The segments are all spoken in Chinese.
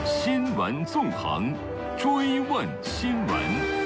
新闻纵横，追问新闻。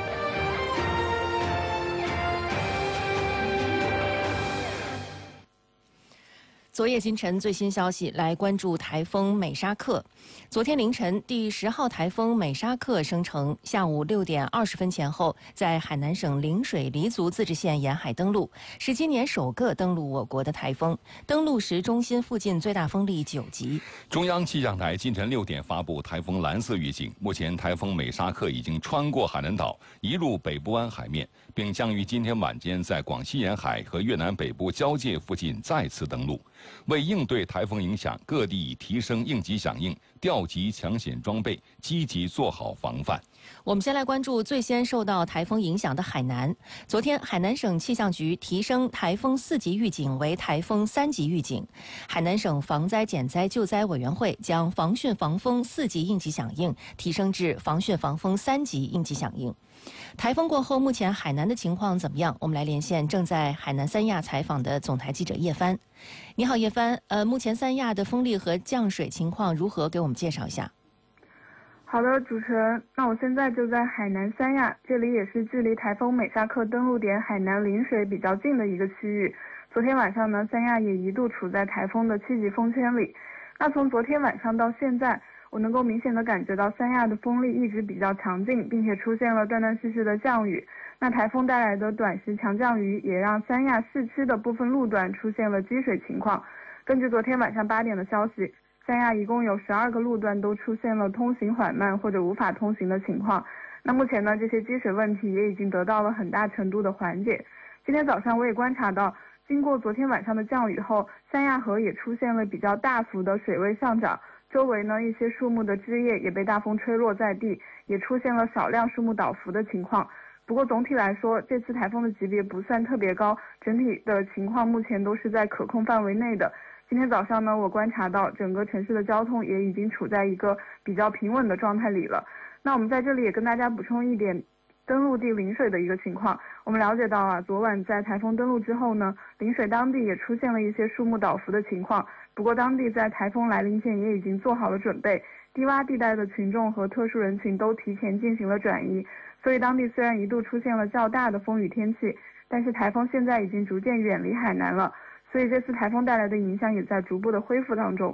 昨夜今晨最新消息，来关注台风美沙克。昨天凌晨，第10号台风美沙克生成，下午6点20分前后，在海南省陵水黎族自治县沿海登陆，是今年首个登陆我国的台风。登陆时，中心附近最大风力9级。 中央气象台今晨6点发布台风蓝色预警，目前台风美沙克已经穿过海南岛，移入北部湾海面，并将于今天晚间在广西沿海和越南北部交界附近再次登陆。为应对台风影响，各地已提升应急响应，调集抢险装备，积极做好防范。 我们先来关注最先受到台风影响的海南。昨天，海南省气象局提升台风4级预警为台风3级预警。海南省防灾减灾救灾委员会将防汛防风4级应急响应提升至防汛防风3级应急响应。台风过后，目前海南的情况怎么样？我们来连线正在海南三亚采访的总台记者叶帆。你好，叶帆。目前三亚的风力和降水情况如何？给我们介绍一下。 好的，主持人，那我现在就在海南三亚，这里也是距离台风美沙克登陆点海南陵水比较近的一个区域。昨天晚上呢，三亚也一度处在台风的7级风圈里。那从昨天晚上到现在，我能够明显的感觉到三亚的风力一直比较强劲，并且出现了断断续续的降雨。那台风带来的短时强降雨也让三亚市区的部分路段出现了积水情况。根据昨天晚上8点的消息，三亚一共有12个路段都出现了通行缓慢或者无法通行的情况。那目前呢，这些积水问题也已经得到了很大程度的缓解。今天早上我也观察到，经过昨天晚上的降雨后，三亚河也出现了比较大幅的水位上涨，周围呢一些树木的枝叶也被大风吹落在地，也出现了少量树木倒伏的情况。不过总体来说，这次台风的级别不算特别高，整体的情况目前都是在可控范围内的。今天早上呢，我观察到整个城市的交通也已经处在一个比较平稳的状态里了。那我们在这里也跟大家补充一点登陆地陵水的一个情况。我们了解到啊，昨晚在台风登陆之后呢，陵水当地也出现了一些树木倒伏的情况。不过当地在台风来临前也已经做好了准备，低洼地带的群众和特殊人群都提前进行了转移，所以当地虽然一度出现了较大的风雨天气，但是台风现在已经逐渐远离海南了，所以这次台风带来的影响也在逐步的恢复当中。